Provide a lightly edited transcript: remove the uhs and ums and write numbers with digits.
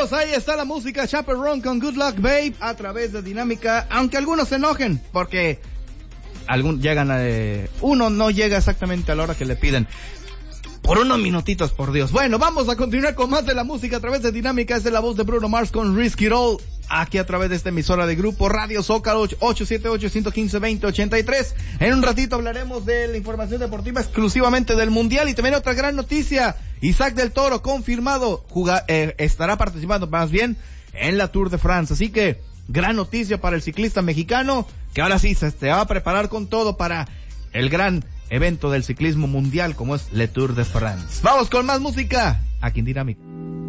amigos, ahí está la música Chaperone con Good Luck Babe a través de Dinámica, aunque algunos se enojen porque uno no llega exactamente a la hora que le piden. Por unos minutitos, por Dios. Bueno, vamos a continuar con más de la música a través de Dinámica. Es la voz de Bruno Mars con Risk It All. Aquí a través de esta emisora de grupo Radio Zócalo 878-115-2083. En un ratito hablaremos de la información deportiva exclusivamente del Mundial y también otra gran noticia. Isaac del Toro confirmado estará participando más bien en la Tour de France. Así que gran noticia para el ciclista mexicano que ahora sí se va a preparar con todo para el gran evento del ciclismo mundial como es Le Tour de France. Vamos con más música aquí en Dinámica.